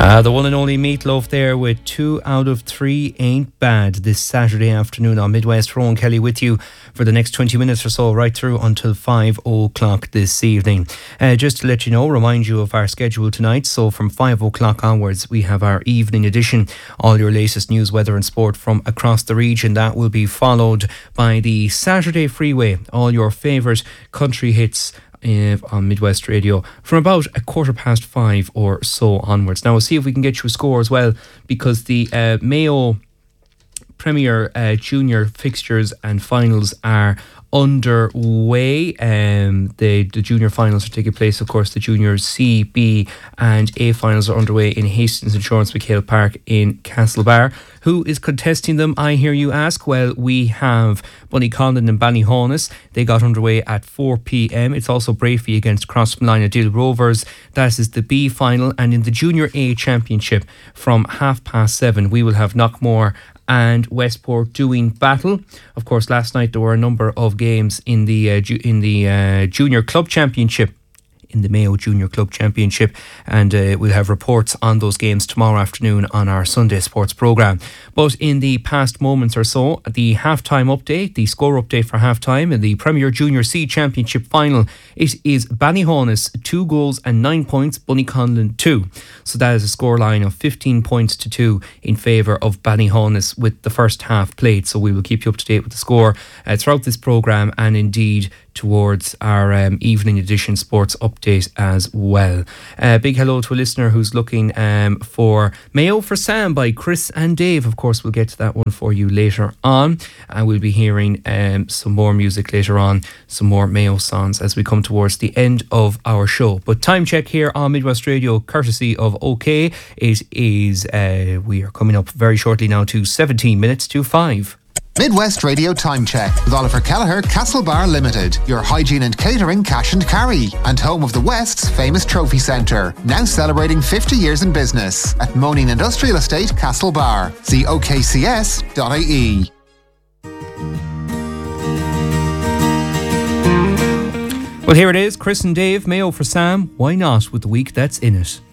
The one and only Meatloaf there with 2 out of 3 ain't bad this Saturday afternoon on Midwest. Rowan Kelly with you for the next 20 minutes or so, right through until 5 o'clock this evening. Just to let you know, remind you of our schedule tonight. So from 5 o'clock onwards, we have our evening edition. All your latest news, weather and sport from across the region. That will be followed by the Saturday Freeway. All your favourite country hits on Midwest Radio from about 5:15 or so onwards. Now we'll see if we can get you a score as well, because the Mayo Premier Junior fixtures and finals are underway. The junior finals are taking place, of course. The junior C, B and A finals are underway in Hastings Insurance McHale Park in Castlebar. Who is contesting them, I hear you ask? Well, we have Bunnyconlon and Ballyhaunis. They got underway at 4 p.m. It's also Brafey against Crossmolina Dill Rovers. That is the B final. And in the Junior A Championship from 7:30, we will have Knockmore and Westport doing battle. Of course, last night there were a number of games in the Junior Club Championship, in the Mayo Junior Club Championship, and we'll have reports on those games tomorrow afternoon on our Sunday sports programme. But in the past moments or so, the half-time update, the score update for half-time in the Premier Junior C Championship final, it is Ballyhaunis 2 goals and 9 points, Bunnyconlon 2. So that is a scoreline of 15 points to 2 in favour of Ballyhaunis with the first half played. So we will keep you up to date with the score throughout this programme, and indeed towards our evening edition sports update as well. Big hello to a listener who's looking for Mayo for Sam by Chris and Dave. Of course, we'll get to that one for you later on, and we'll be hearing some more music later on, some more Mayo songs as we come towards the end of our show. But time check here on Midwest Radio, courtesy of OK. It is, we are coming up very shortly now to 17 minutes to 5. Midwest Radio Time Check with Oliver Kelleher, Castlebar Limited, your hygiene and catering cash and carry, and home of the West's famous trophy centre, now celebrating 50 years in business at Moaning Industrial Estate, Castlebar. See okcs.ie. Well, here it is, Chris and Dave, Mayo for Sam. Why not, with the week that's in it?